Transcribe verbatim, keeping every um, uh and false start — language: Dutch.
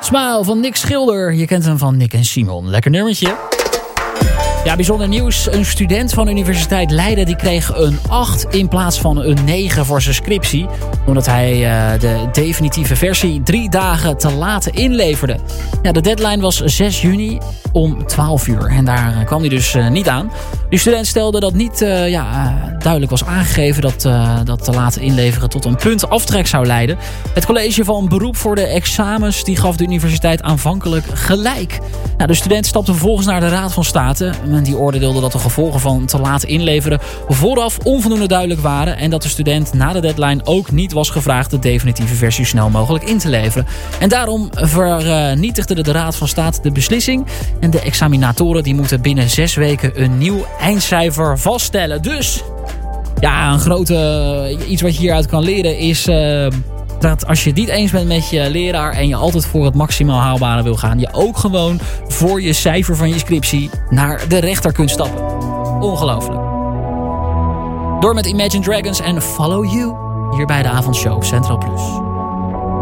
Smile van Nick Schilder. Je kent hem van Nick en Simon. Lekker nummertje. Ja, bijzonder nieuws. Een student van de Universiteit Leiden die kreeg een acht in plaats van een negen voor zijn scriptie. Omdat hij uh, de definitieve versie drie dagen te laat inleverde. Ja, de deadline was zes juni om twaalf uur. En daar uh, kwam hij dus uh, niet aan. De student stelde dat niet uh, ja, uh, duidelijk was aangegeven dat, uh, dat te laten inleveren tot een punt aftrek zou leiden. Het college van beroep voor de examens die gaf de universiteit aanvankelijk gelijk. Nou, de student stapte vervolgens naar de Raad van State. Die oordeelde dat de gevolgen van te laat inleveren vooraf onvoldoende duidelijk waren. En dat de student na de deadline ook niet was gevraagd de definitieve versie snel mogelijk in te leveren. En daarom vernietigde de Raad van State de beslissing. En de examinatoren die moeten binnen zes weken een nieuw eindcijfer vaststellen. Dus ja, een grote iets wat je hieruit kan leren is Uh, dat als je het niet eens bent met je leraar en je altijd voor het maximaal haalbare wil gaan, je ook gewoon voor je cijfer van je scriptie naar de rechter kunt stappen. Ongelooflijk. Door met Imagine Dragons en Follow You hier bij de avondshow Central Plus.